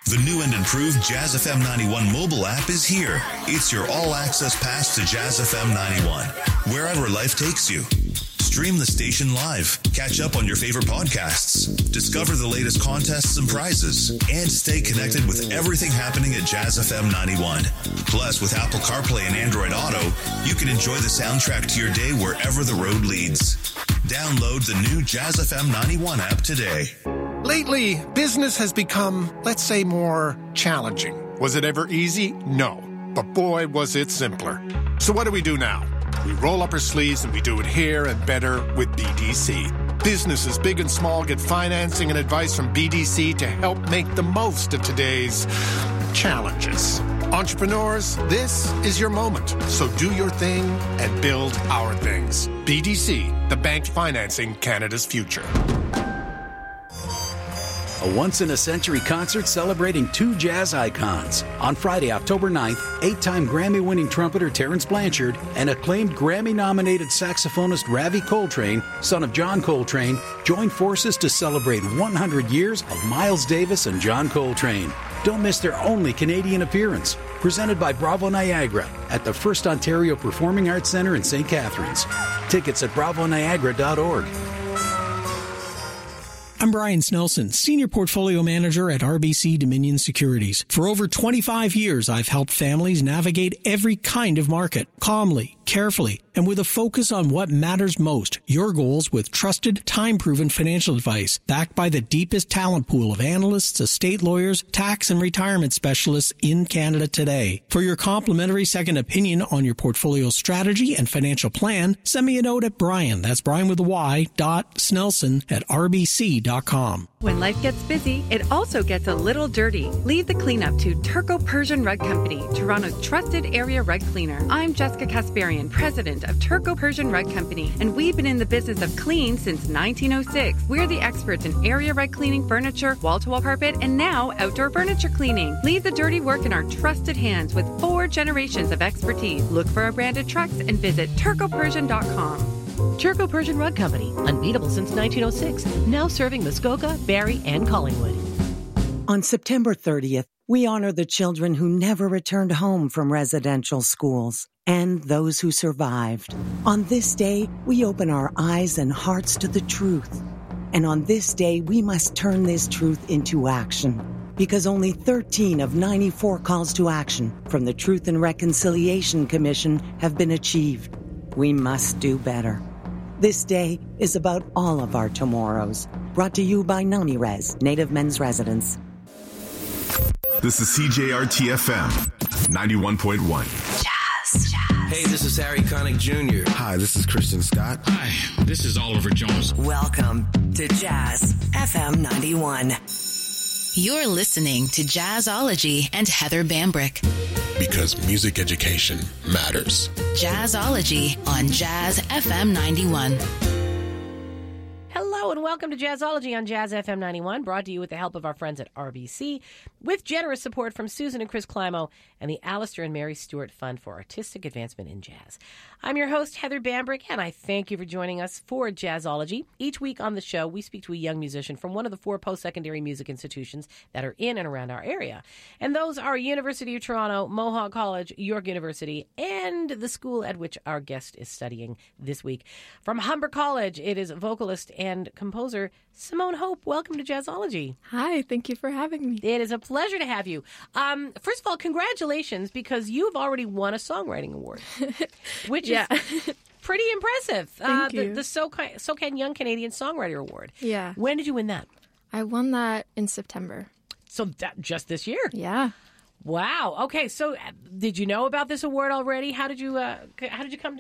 The new and improved Jazz FM 91 mobile app is here. It's your all-access pass to Jazz FM 91, wherever life takes you. Stream the station live, catch up on your favorite podcasts, discover the latest contests and prizes, and stay connected with everything happening at Jazz FM 91. Plus, with Apple CarPlay and Android Auto, you can enjoy the soundtrack to your day wherever the road leads. Download the new Jazz FM 91 app today. Lately, business has become, let's say, more challenging. Was it ever easy? No. But boy, was it simpler. So what do we do now? We roll up our sleeves and we do it here and better with BDC. Businesses big and small get financing and advice from BDC to help make the most of today's challenges. Entrepreneurs, this is your moment. So do your thing and build our things. BDC, the bank financing Canada's future. A once-in-a-century concert celebrating two jazz icons. On Friday, October 9th, 8-time Grammy-winning trumpeter Terrence Blanchard and acclaimed Grammy-nominated saxophonist Ravi Coltrane, son of John Coltrane, join forces to celebrate 100 years of Miles Davis and John Coltrane. Don't miss their only Canadian appearance. Presented by Bravo Niagara at the First Ontario Performing Arts Centre in St. Catharines. Tickets at bravoniagara.org. I'm Brian Snelson, Senior Portfolio Manager at RBC Dominion Securities. For over 25 years, I've helped families navigate every kind of market, calmly, carefully, and with a focus on what matters most, your goals with trusted, time-proven financial advice, backed by the deepest talent pool of analysts, estate lawyers, tax and retirement specialists in Canada today. For your complimentary second opinion on your portfolio strategy and financial plan, send me a note at Brian, that's Brian with a Y, .snelson@rbc.com. When life gets busy, it also gets a little dirty. Leave the cleanup to Turco Persian Rug Company, Toronto's trusted area rug cleaner. I'm Jessica Kasparian, president of Turco Persian Rug Company, and we've been in the business of clean since 1906. We're the experts in area rug cleaning, furniture, wall-to-wall carpet, and now outdoor furniture cleaning. Leave the dirty work in our trusted hands with 4 generations of expertise. Look for our branded trucks and visit turcopersian.com. Turco Persian Rug Company, unbeatable since 1906, now serving Muskoka, Barrie, and Collingwood. On September 30th, we honor the children who never returned home from residential schools and those who survived. On this day, we open our eyes and hearts to the truth. And on this day, we must turn this truth into action. Because only 13 of 94 calls to action from the Truth and Reconciliation Commission have been achieved. We must do better. This day is about all of our tomorrows. Brought to you by NamiRes, Native Men's Residence. This is CJRT-FM 91.1. Jazz. Hey, this is Harry Connick Jr. Hi, this is Christian Scott. Hi, this is Oliver Jones. Welcome to Jazz FM 91. You're listening to Jazzology and Heather Bambrick. Because music education matters. Jazzology on Jazz FM 91. Hello and welcome to Jazzology on Jazz FM 91, brought to you with the help of our friends at RBC, with generous support from Susan and Chris Climo and the Alistair and Mary Stewart Fund for Artistic Advancement in Jazz. I'm your host, Heather Bambrick, and I thank you for joining us for Jazzology. Each week on the show, we speak to a young musician from one of the 4 post-secondary music institutions that are in and around our area. And those are University of Toronto, Mohawk College, York University, and the school at which our guest is studying this week. From Humber College, it is vocalist and composer Simone Hope. Welcome to Jazzology. Hi, thank you for having me. It is a pleasure to have you. First of all, congratulations, because you've already won a songwriting award, which is pretty impressive. Thank you. The SOCAN Young Canadian Songwriter Award. Yeah. When did you win that? I won that in September. So that just this year? Yeah. Wow. Okay. So did you know about this award already? How did you come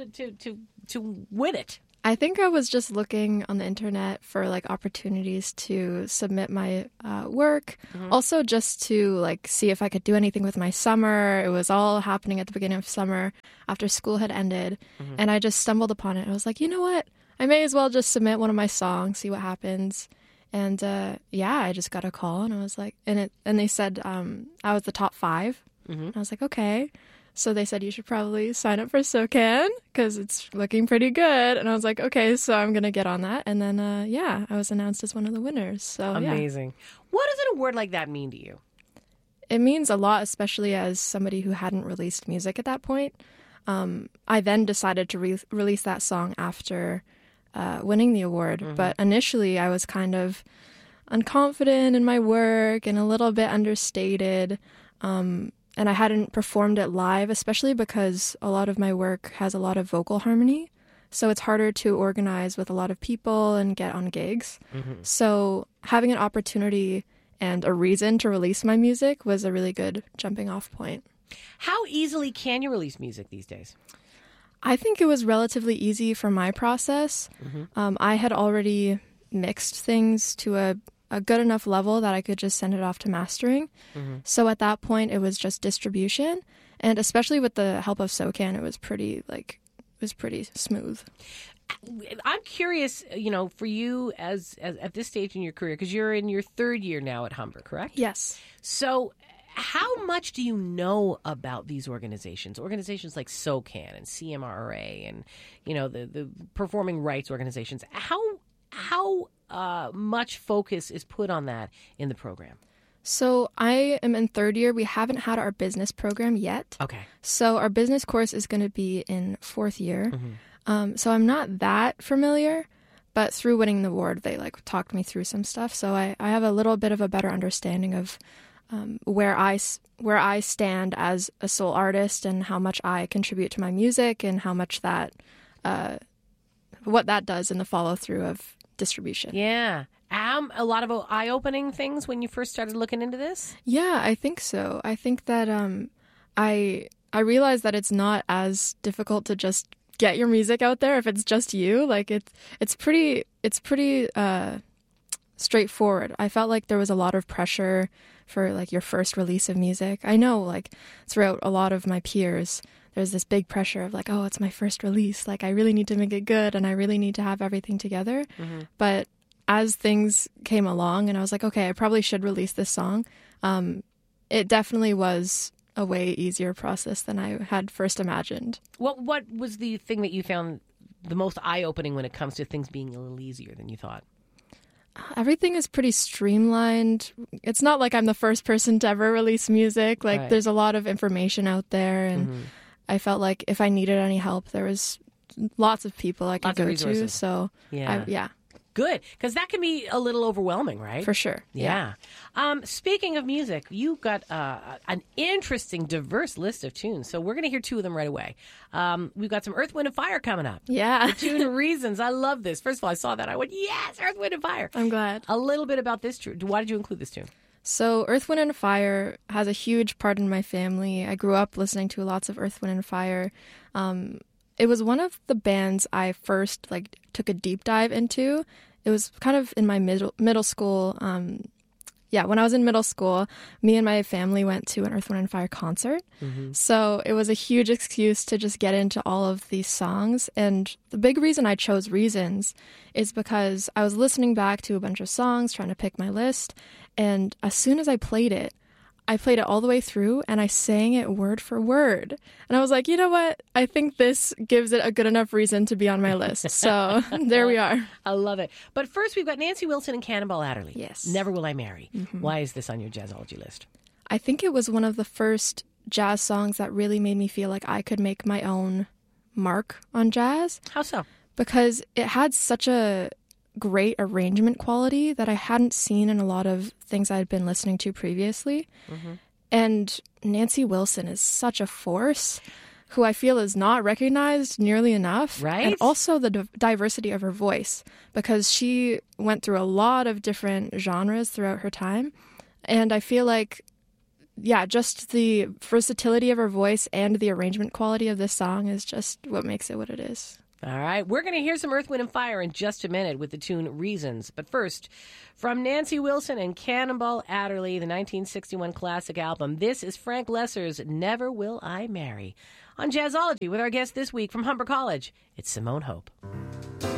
to win it? I think I was just looking on the internet for like opportunities to submit my work. Mm-hmm. Also just to like see if I could do anything with my summer. It was all happening at the beginning of summer after school had ended. Mm-hmm. And I just stumbled upon it. I was like, you know what? I may as well just submit one of my songs, see what happens. And I just got a call and I was like, and they said I was the top 5. Mm-hmm. I was like, okay. So they said, you should probably sign up for SOCAN because it's looking pretty good. And I was like, okay, so I'm going to get on that. And then, I was announced as one of the winners. So amazing. Yeah. What does an award like that mean to you? it means a lot, especially as somebody who hadn't released music at that point. I then decided to release that song after winning the award. Mm-hmm. But initially, I was kind of unconfident in my work and a little bit understated. And I hadn't performed it live, especially because a lot of my work has a lot of vocal harmony. So it's harder to organize with a lot of people and get on gigs. Mm-hmm. So having an opportunity and a reason to release my music was a really good jumping off point. How easily can you release music these days? I think it was relatively easy for my process. Mm-hmm. I had already mixed things to a good enough level that I could just send it off to mastering. Mm-hmm. So at that point, it was just distribution. And especially with the help of SOCAN, it was pretty smooth. I'm curious, for you as at this stage in your career, because you're in your third year now at Humber, correct? Yes. So how much do you know about these organizations like SOCAN and CMRRA and, the performing rights organizations? How much focus is put on that in the program? So I am in third year. We haven't had our business program yet. Okay. So our business course is going to be in fourth year. Mm-hmm. So I'm not that familiar, but through winning the award, they talked me through some stuff. So I have a little bit of a better understanding of where I stand as a sole artist and how much I contribute to my music and how much that what that does in the follow through of distribution. Yeah. A lot of eye-opening things when you first started looking into this? Yeah, I think so. I think that I realized that it's not as difficult to just get your music out there if it's just you. It's pretty straightforward. I felt like there was a lot of pressure for your first release of music. I know throughout a lot of my peers, there's this big pressure of oh, it's my first release. I really need to make it good and I really need to have everything together. Mm-hmm. But as things came along and I was like, okay, I probably should release this song, it definitely was a way easier process than I had first imagined. What was the thing that you found the most eye-opening when it comes to things being a little easier than you thought? Everything is pretty streamlined. It's not like I'm the first person to ever release music. Right. There's a lot of information out there, and mm-hmm. I felt like if I needed any help, there was lots of people I could go to. So, yeah. Good, because that can be a little overwhelming, right? For sure. Yeah. Speaking of music, you've got an interesting, diverse list of tunes. So we're going to hear two of them right away. We've got some Earth, Wind & Fire coming up. Yeah. The tune Reasons. I love this. First of all, I saw that. I went, yes, Earth, Wind & Fire. I'm glad. A little bit about this tune. Why did you include this tune? So Earth, Wind & Fire has a huge part in my family. I grew up listening to lots of Earth, Wind & Fire. It was one of the bands I first took a deep dive into. It was kind of in my middle school. When I was in middle school, me and my family went to an Earth, Wind & Fire concert. Mm-hmm. So it was a huge excuse to just get into all of these songs. And the big reason I chose Reasons is because I was listening back to a bunch of songs, trying to pick my list. And as soon as I played it all the way through and I sang it word for word. And I was like, you know what? I think this gives it a good enough reason to be on my list. So there we are. I love it. But first, we've got Nancy Wilson and Cannonball Adderley. Yes. Never Will I Marry. Mm-hmm. Why is this on your Jazzology list? I think it was one of the first jazz songs that really made me feel like I could make my own mark on jazz. How so? Because it had such a great arrangement quality that I hadn't seen in a lot of things I had been listening to previously. Mm-hmm. And Nancy Wilson is such a force who I feel is not recognized nearly enough. Right. And also the diversity of her voice, because she went through a lot of different genres throughout her time. And I feel like, just the versatility of her voice and the arrangement quality of this song is just what makes it what it is. All right, we're going to hear some Earth, Wind & Fire in just a minute with the tune Reasons. But first, from Nancy Wilson and Cannonball Adderley, the 1961 classic album, this is Frank Loesser's Never Will I Marry. On Jazzology with our guest this week from Humber College, it's Simone Hope.